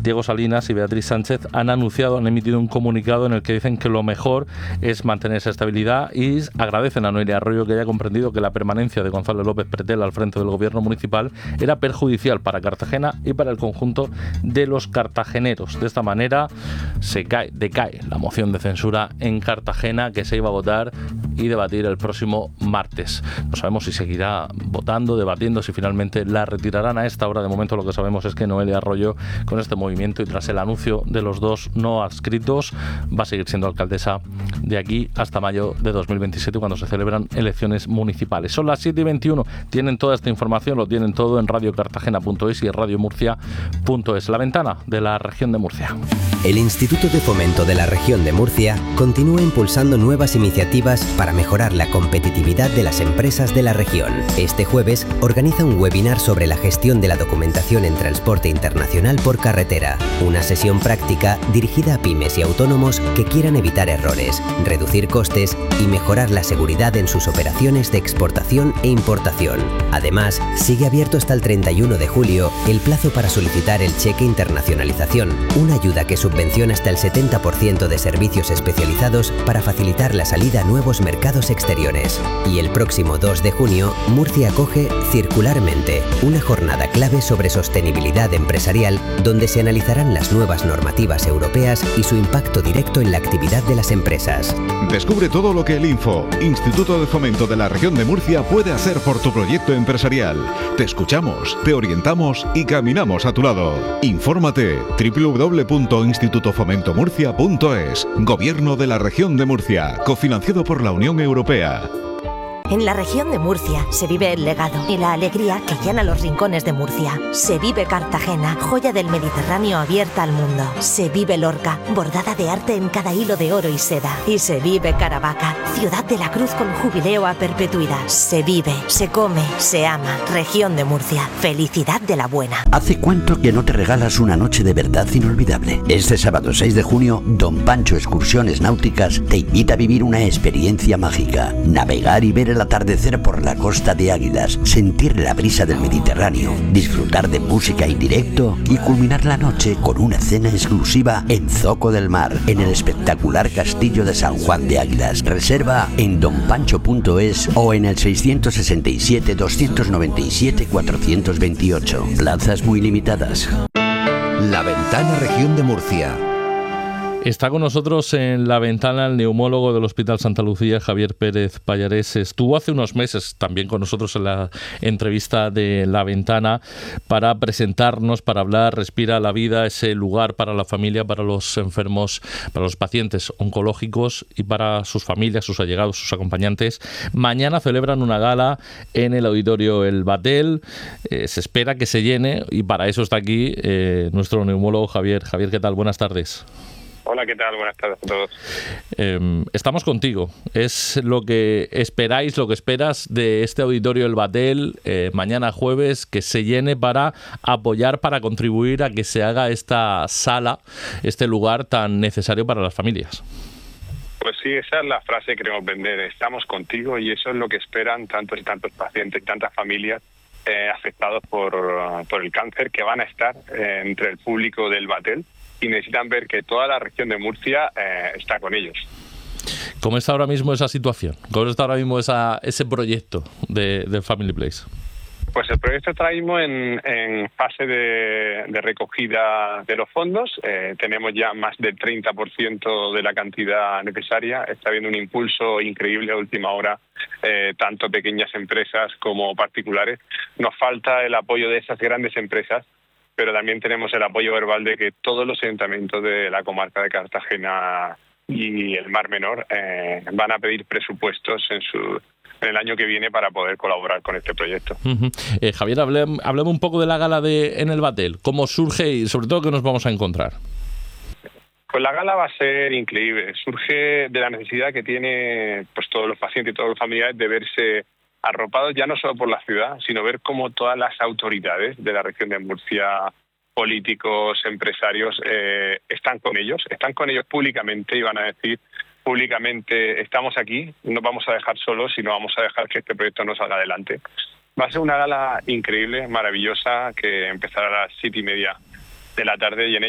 Diego Salinas y Beatriz Sánchez han emitido un comunicado en el que dicen que lo mejor es mantener esa estabilidad y agradecen a Noelia Arroyo que haya comprendido que la permanencia de Gonzalo López Pretel al frente del gobierno municipal era perjudicial para Cartagena y para el conjunto de los cartageneros. De esta manera decae la moción de censura en Cartagena que se iba a votar y debatir el próximo martes. No sabemos si seguirá votando, debatiendo, si finalmente la retirarán a esta hora. De momento lo que sabemos es que Noelia Arroyo, con este movimiento y tras el anuncio de los dos no adscritos, va a seguir siendo alcaldesa de aquí hasta mayo de 2027, cuando se celebran elecciones municipales. Son las 7:21. Tienen toda esta información, lo tienen todo en radiocartagena.es y radiomurcia.es. La ventana de la región de Murcia. El Instituto de Fomento de la Región de Murcia continúa impulsando nuevas iniciativas para mejorar la competitividad de las empresas de la región. Este jueves organiza un webinar sobre la gestión de la documentación en transporte internacional por carretera. Una sesión práctica dirigida a pymes y autónomos que quieran evitar errores, reducir costes y mejorar la seguridad en sus operaciones de exportación e importación. Además, sigue abierto hasta el 31 de julio el plazo para solicitar el cheque internacionalización, una ayuda que subvenciona hasta el 70% de servicios especializados para facilitar la salida a nuevos mercados exteriores. Y el próximo 2 de junio, Murcia acoge Circularmente, una jornada clave sobre sostenibilidad empresarial donde se analizarán las nuevas normativas europeas y su impacto directo en la actividad de las empresas. Descubre todo lo que el Instituto de Fomento de la Región de Murcia puede hacer por tu proyecto empresarial. Te escuchamos, te orientamos y caminamos a tu lado. Infórmate www.institutofomentomurcia.es. Gobierno de la Región de Murcia, cofinanciado por la Unión Europea. En la región de Murcia se vive el legado y la alegría que llena los rincones de Murcia. Se vive Cartagena, joya del Mediterráneo abierta al mundo. Se vive Lorca, bordada de arte en cada hilo de oro y seda. Y se vive Caravaca, ciudad de la cruz con jubileo a perpetuidad. Se vive, se come, se ama. Región de Murcia, felicidad de la buena. ¿Hace cuánto que no te regalas una noche de verdad inolvidable? Este sábado 6 de junio, Don Pancho Excursiones Náuticas te invita a vivir una experiencia mágica. Navegar y ver el atardecer por la costa de Águilas, sentir la brisa del Mediterráneo, disfrutar de música en directo y culminar la noche con una cena exclusiva en Zoco del Mar, en el espectacular castillo de San Juan de Águilas. Reserva en donpancho.es o en el 667 297 428. Plazas muy limitadas. La Ventana Región de Murcia. Está con nosotros en la ventana el neumólogo del Hospital Santa Lucía, Javier Pérez Pallarés. Estuvo hace unos meses también con nosotros en la entrevista de La Ventana para presentarnos, para hablar Respira la Vida, ese lugar para la familia, para los enfermos, para los pacientes oncológicos y para sus familias, sus allegados, sus acompañantes. Mañana celebran una gala en el Auditorio El Batel. Se espera que se llene y para eso está aquí nuestro neumólogo Javier. Javier, ¿qué tal? Buenas tardes. Hola, ¿qué tal? Buenas tardes a todos. Estamos contigo. ¿Es lo que esperáis, lo que esperas de este Auditorio El Batel mañana jueves, que se llene para apoyar, para contribuir a que se haga esta sala, este lugar tan necesario para las familias? Pues sí, esa es la frase que queremos vender. Estamos contigo y eso es lo que esperan tantos y tantos pacientes y tantas familias afectados por el cáncer, que van a estar entre el público del Batel y necesitan ver que toda la región de Murcia está con ellos. ¿Cómo está ahora mismo esa situación? ¿Cómo está ahora mismo ese proyecto de Family Place? Pues el proyecto está ahora mismo en fase de recogida de los fondos. Tenemos ya más del 30% de la cantidad necesaria. Está habiendo un impulso increíble a última hora, tanto pequeñas empresas como particulares. Nos falta el apoyo de esas grandes empresas, pero también tenemos el apoyo verbal de que todos los ayuntamientos de la comarca de Cartagena y el Mar Menor van a pedir presupuestos en el año que viene para poder colaborar con este proyecto. Javier, hablemos un poco de la gala en el Batel. ¿Cómo surge y sobre todo qué nos vamos a encontrar? Pues la gala va a ser increíble. Surge de la necesidad que tiene pues todos los pacientes y todos los familiares de verse arropados ya no solo por la ciudad, sino ver cómo todas las autoridades de la región de Murcia, políticos, empresarios, están con ellos públicamente y van a decir públicamente: estamos aquí, no vamos a dejar solos y no vamos a dejar que este proyecto no salga adelante. Va a ser una gala increíble, maravillosa, que empezará a las 7:30 de la tarde y en ella